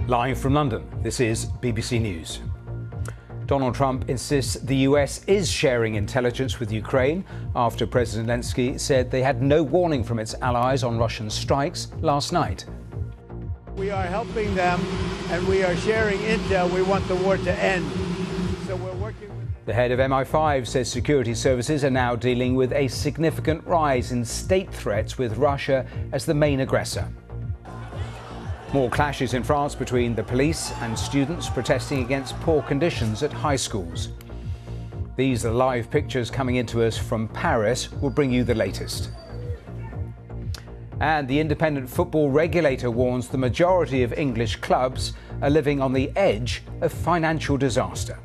Live from London, this is BBC News. Donald Trump insists the US is sharing intelligence with Ukraine after President Zelensky said they had no warning from its allies on Russian strikes last night. We are helping them and we are sharing intel. We want the war to end. So we're working with... The head of MI5 says security services are now dealing with a significant rise in state threats with Russia as the main aggressor. More clashes in France between the police and students protesting against poor conditions at high schools. These are live pictures coming into us from Paris. We'll bring you the latest. And the independent football regulator warns the majority of English clubs are living on the edge of financial disaster.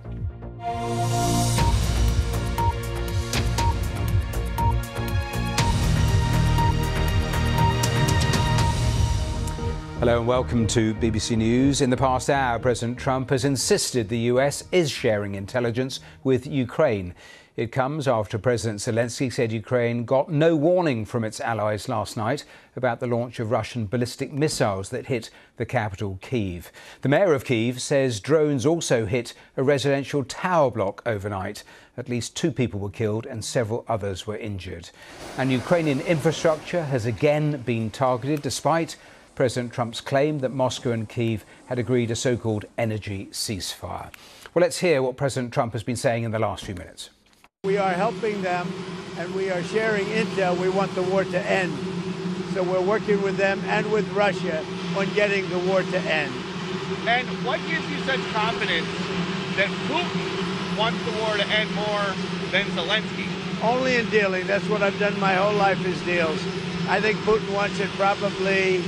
Hello and welcome to BBC News. In the past hour, President Trump has insisted the US is sharing intelligence with Ukraine. It comes after President Zelensky said Ukraine got no warning from its allies last night about the launch of Russian ballistic missiles that hit the capital, Kyiv. The mayor of Kyiv says drones also hit a residential tower block overnight. At least 2 people were killed and several others were injured. And Ukrainian infrastructure has again been targeted despite President Trump's claim that Moscow and Kyiv had agreed a so-called energy ceasefire. Well, let's hear what President Trump has been saying in the last few minutes. We are helping them and we are sharing intel. We want the war to end. So we're working with them and with Russia on getting the war to end. And what gives you such confidence that Putin wants the war to end more than Zelensky? Only in dealing. That's what I've done my whole life is deals. I think Putin wants it probably...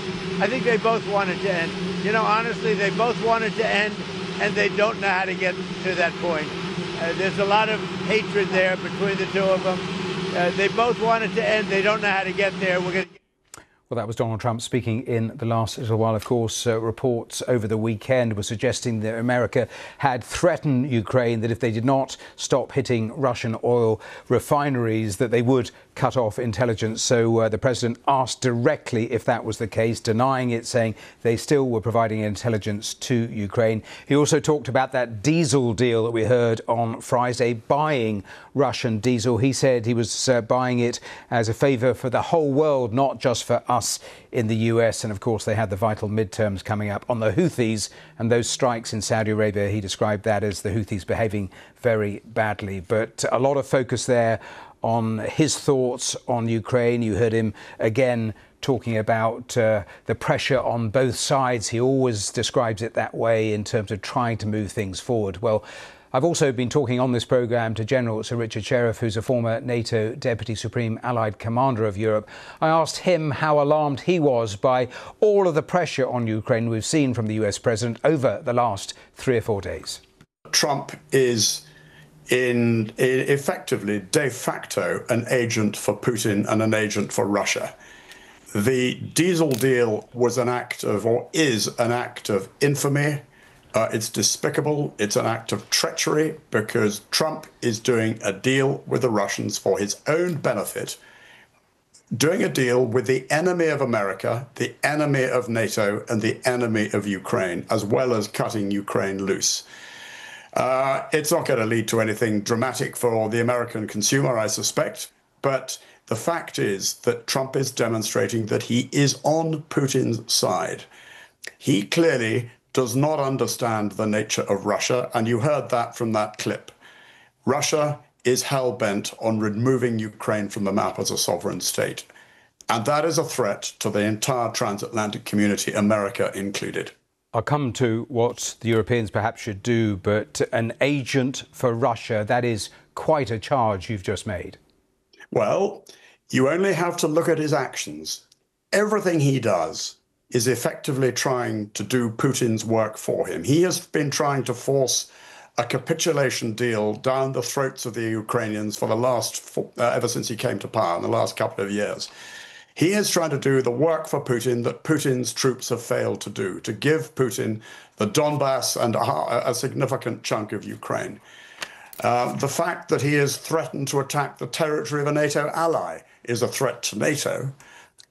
I think they both want it to end. You know, honestly, they both want it to end, and they don't know how to get to that point. There's a lot of hatred there between the two of them. They both want it to end. They don't know how to get there. Well, that was Donald Trump speaking in the last little while. Of course, reports over the weekend were suggesting that America had threatened Ukraine that if they did not stop hitting Russian oil refineries, that they would cut off intelligence. So the president asked directly if that was the case, denying it, saying they still were providing intelligence to Ukraine. He also talked about that diesel deal that we heard on Friday, buying Russian diesel. He said he was buying it as a favour for the whole world, not just for us in the US. And of course, they had the vital midterms coming up on the Houthis and those strikes in Saudi Arabia. He described that as the Houthis behaving very badly. But a lot of focus there on his thoughts on Ukraine. You heard him again talking about the pressure on both sides. He always describes it that way in terms of trying to move things forward. Well, I've also been talking on this programme to General Sir Richard Sheriff, who's a former NATO Deputy Supreme Allied Commander of Europe. I asked him how alarmed he was by all of the pressure on Ukraine we've seen from the US President over the last 3 or 4 days. Trump is effectively de facto an agent for Putin and an agent for Russia. The diesel deal was an act of, or is an act of infamy. It's despicable. It's an act of treachery because Trump is doing a deal with the Russians for his own benefit, doing a deal with the enemy of America, the enemy of NATO, and the enemy of Ukraine, as well as cutting Ukraine loose. It's not going to lead to anything dramatic for the American consumer, I suspect. But the fact is that Trump is demonstrating that he is on Putin's side. He clearly does not understand the nature of Russia, and you heard that from that clip. Russia is hell-bent on removing Ukraine from the map as a sovereign state. And that is a threat to the entire transatlantic community, America included. I'll come to what the Europeans perhaps should do, but an agent for Russia, that is quite a charge you've just made. Well, you only have to look at his actions. Everything he does is effectively trying to do Putin's work for him. He has been trying to force a capitulation deal down the throats of the Ukrainians for the last, ever since he came to power in the last couple of years. He is trying to do the work for Putin that Putin's troops have failed to do, to give Putin the Donbass and a significant chunk of Ukraine. The fact that he has threatened to attack the territory of a NATO ally is a threat to NATO.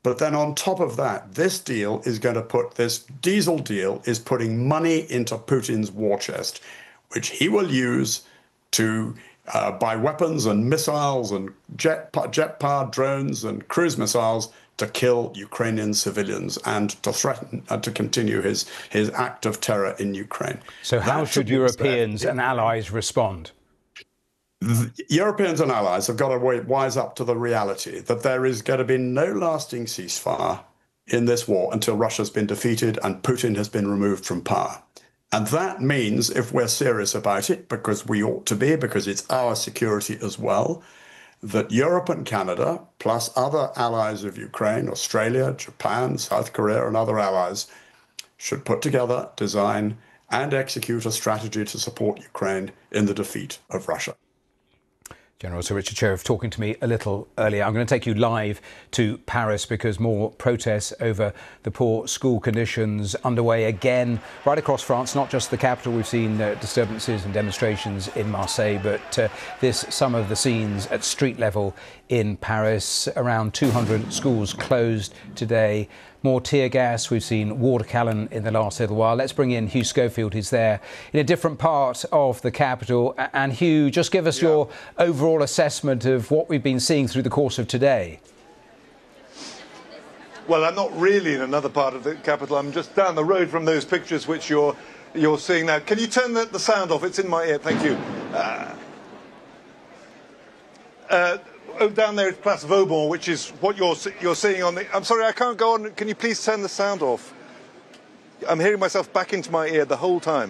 But then on top of that, this diesel deal is putting money into Putin's war chest, which he will use to buy weapons and missiles and jet-powered drones and cruise missiles to kill Ukrainian civilians and to threaten and to continue his act of terror in Ukraine. So how should Europeans and allies respond? Europeans and allies have got to wise up to the reality that there is going to be no lasting ceasefire in this war until Russia's been defeated and Putin has been removed from power. And that means, if we're serious about it, because we ought to be, because it's our security as well, that Europe and Canada, plus other allies of Ukraine, Australia, Japan, South Korea, and other allies, should put together, design, and execute a strategy to support Ukraine in the defeat of Russia. General Sir Richard Sheriff talking to me a little earlier. I'm going to take you live to Paris because more protests over the poor school conditions underway again right across France, not just the capital. We've seen disturbances and demonstrations in Marseille, but some of the scenes at street level in Paris. Around 200 schools closed today. More tear gas. We've seen water cannon in the last little while. Let's bring in Hugh Schofield, who's there in a different part of the capital. And Hugh, just give us your overall assessment of what we've been seeing through the course of today. Well, I'm not really in another part of the capital. I'm just down the road from those pictures which you're seeing now. Can you turn the sound off? It's in my ear. Thank you. Down there is Place Vauban, which is what you're seeing on the... I'm sorry, I can't go on. Can you please turn the sound off? I'm hearing myself back into my ear the whole time.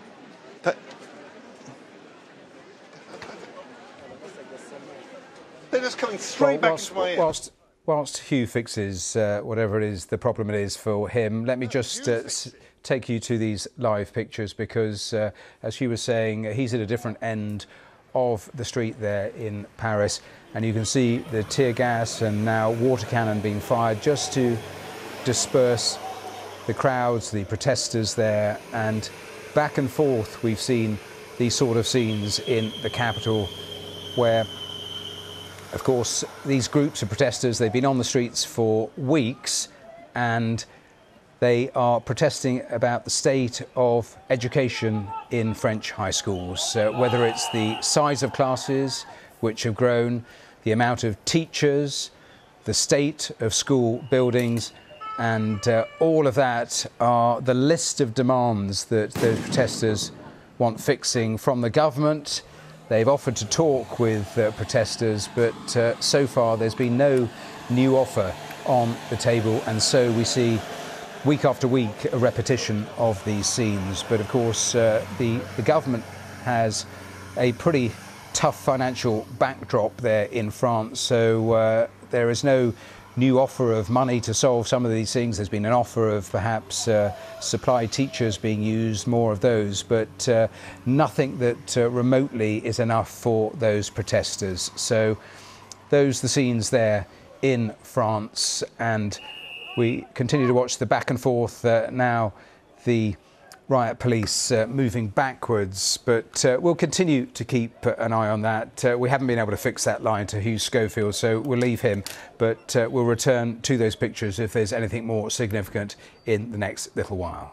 They're just coming straight back into my ear. Whilst Hugh fixes whatever it is, the problem it is for him, let me just take you to these live pictures because, as Hugh was saying, he's at a different end of the street there in Paris, and you can see the tear gas and now water cannon being fired just to disperse the crowds, the protesters there, and back and forth we've seen these sort of scenes in the capital where, of course, these groups of protesters, they've been on the streets for weeks and they are protesting about the state of education in French high schools, whether it's the size of classes, which have grown, the amount of teachers, the state of school buildings, and all of that are the list of demands that those protesters want fixing from the government. They've offered to talk with protesters, but so far there's been no new offer on the table, and so we see week after week a repetition of these scenes. But of course the government has a pretty tough financial backdrop there in France, so there is no new offer of money to solve some of these things. There's been an offer of perhaps supply teachers being used, more of those, but nothing that remotely is enough for those protesters. So those are the scenes there in France, and we continue to watch the back and forth now, the riot police moving backwards, but we'll continue to keep an eye on that. We haven't been able to fix that line to Hugh Schofield, so we'll leave him, but we'll return to those pictures if there's anything more significant in the next little while.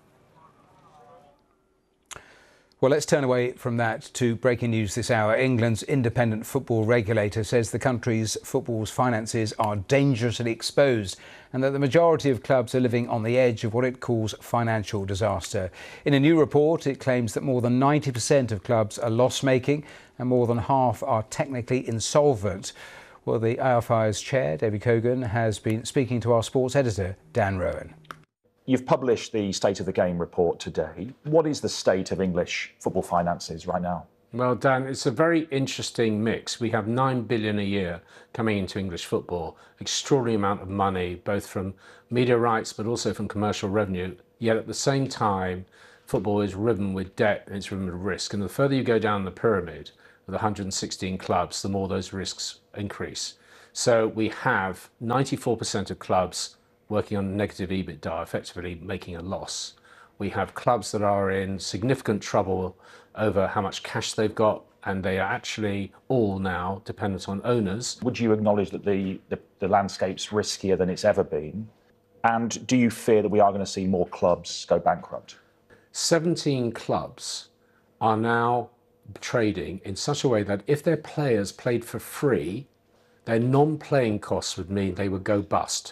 Well, let's turn away from that to breaking news this hour. England's independent football regulator says the country's football's finances are dangerously exposed and that the majority of clubs are living on the edge of what it calls financial disaster. In a new report, it claims that more than 90% of clubs are loss-making and more than half are technically insolvent. Well, the IFI's chair, David Cogan, has been speaking to our sports editor, Dan Rowan. You've published the State of the Game report today. What is the state of English football finances right now? Well, Dan, it's a very interesting mix. We have $9 billion a year coming into English football, extraordinary amount of money, both from media rights but also from commercial revenue. Yet at the same time, football is riven with debt and it's riven with risk. And the further you go down the pyramid with 116 clubs, the more those risks increase. So we have 94% of clubs working on negative EBITDA, effectively making a loss. We have clubs that are in significant trouble over how much cash they've got, and they are actually all now dependent on owners. Would you acknowledge that the landscape's riskier than it's ever been? And do you fear that we are going to see more clubs go bankrupt? 17 clubs are now trading in such a way that if their players played for free, their non-playing costs would mean they would go bust.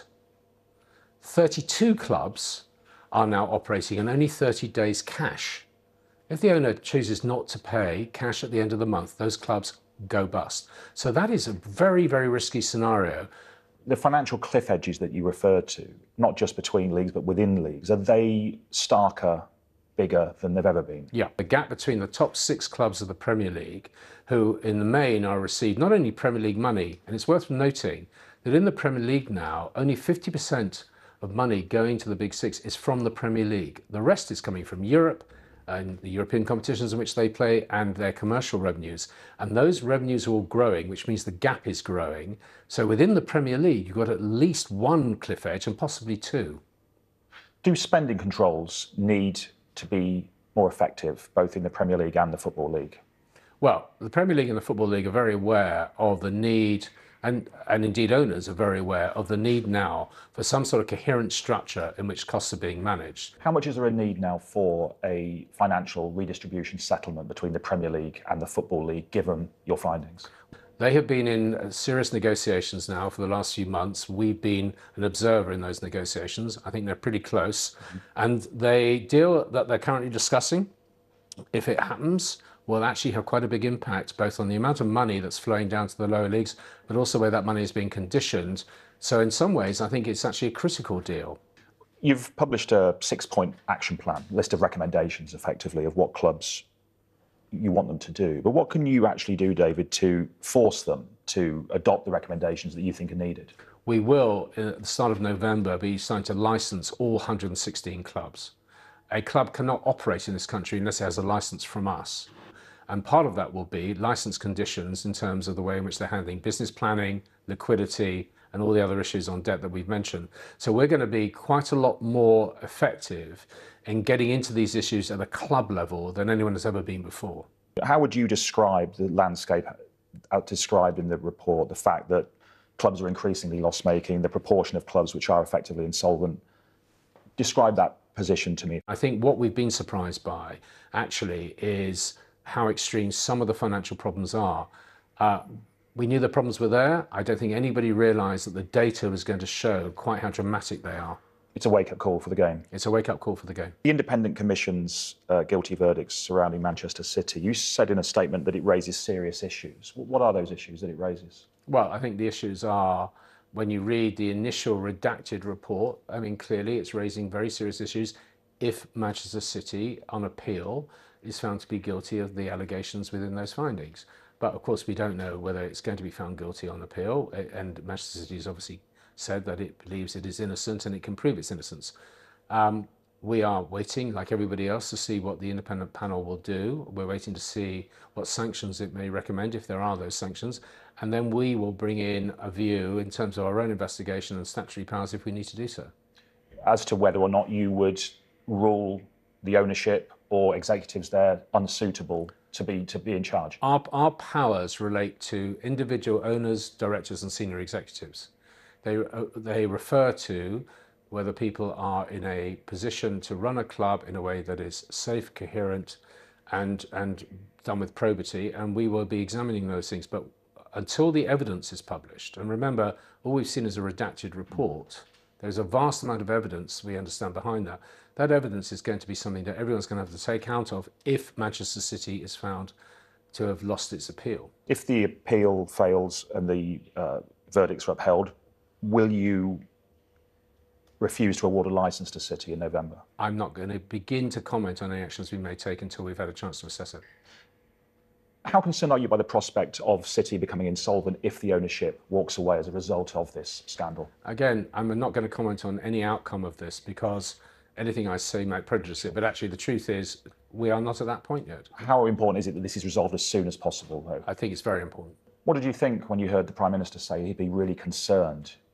32 clubs are now operating on only 30 days cash. If the owner chooses not to pay cash at the end of the month, those clubs go bust. So that is a very, very risky scenario. The financial cliff edges that you referred to, not just between leagues but within leagues, are they starker, bigger than they've ever been? Yeah, the gap between the top 6 clubs of the Premier League, who in the main are received not only Premier League money, and it's worth noting that in the Premier League now, only 50% of money going to the Big Six is from the Premier League. The rest is coming from Europe and the European competitions in which they play and their commercial revenues. And those revenues are all growing, which means the gap is growing. So within the Premier League, you've got at least one cliff edge and possibly 2. Do spending controls need to be more effective, both in the Premier League and the Football League? Well, the Premier League and the Football League are very aware of the need, and indeed owners are very aware of the need now for some sort of coherent structure in which costs are being managed. How much is there a need now for a financial redistribution settlement between the Premier League and the Football League, given your findings? They have been in serious negotiations now for the last few months. We've been an observer in those negotiations. I think they're pretty close. And the deal that they're currently discussing, if it happens, will actually have quite a big impact both on the amount of money that's flowing down to the lower leagues, but also where that money is being conditioned. So in some ways, I think it's actually a critical deal. You've published a 6-point action plan, list of recommendations, effectively, of what clubs you want them to do. But what can you actually do, David, to force them to adopt the recommendations that you think are needed? We will, at the start of November, be starting to license all 116 clubs. A club cannot operate in this country unless it has a license from us. And part of that will be license conditions in terms of the way in which they're handling business planning, liquidity, and all the other issues on debt that we've mentioned. So we're going to be quite a lot more effective in getting into these issues at a club level than anyone has ever been before. How would you describe the landscape described in the report, the fact that clubs are increasingly loss-making, the proportion of clubs which are effectively insolvent? Describe that position to me. I think what we've been surprised by, actually, is how extreme some of the financial problems are. We knew the problems were there. I don't think anybody realised that the data was going to show quite how dramatic they are. It's a wake-up call for the game. It's a wake-up call for the game. The Independent Commission's guilty verdicts surrounding Manchester City, you said in a statement that it raises serious issues. What are those issues that it raises? Well, I think the issues are, when you read the initial redacted report, I mean, clearly it's raising very serious issues if Manchester City, on appeal, is found to be guilty of the allegations within those findings. But of course, we don't know whether it's going to be found guilty on appeal, and Manchester City has obviously said that it believes it is innocent and it can prove its innocence. We are waiting, like everybody else, to see what the independent panel will do. We're waiting to see what sanctions it may recommend, if there are those sanctions, and then we will bring in a view in terms of our own investigation and statutory powers if we need to do so. As to whether or not you would rule the ownership or executives there unsuitable to be in charge? Our powers relate to individual owners, directors and senior executives. They refer to whether people are in a position to run a club in a way that is safe, coherent and done with probity, and we will be examining those things. But until the evidence is published, and remember, all we've seen is a redacted report, there's a vast amount of evidence we understand behind that. That evidence is going to be something that everyone's going to have to take account of if Manchester City is found to have lost its appeal. If the appeal fails and the verdicts are upheld, will you refuse to award a licence to City in November? I'm not going to begin to comment on any actions we may take until we've had a chance to assess it. How concerned are you by the prospect of City becoming insolvent if the ownership walks away as a result of this scandal? Again, I'm not going to comment on any outcome of this because anything I say might prejudice it, but actually the truth is we are not at that point yet. How important is it that this is resolved as soon as possible, though? I think it's very important. What did you think when you heard the Prime Minister say he'd be really concerned